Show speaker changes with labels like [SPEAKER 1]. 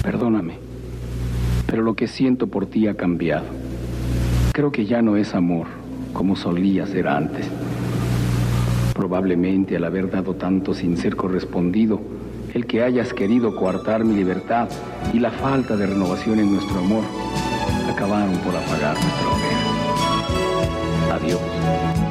[SPEAKER 1] Perdóname, pero lo que siento por ti ha cambiado. Creo que ya no es amor como solía ser antes. Probablemente al haber dado tanto sin ser correspondido, el que hayas querido coartar mi libertad y la falta de renovación en nuestro amor acabaron por apagar nuestra hoguera. Adiós.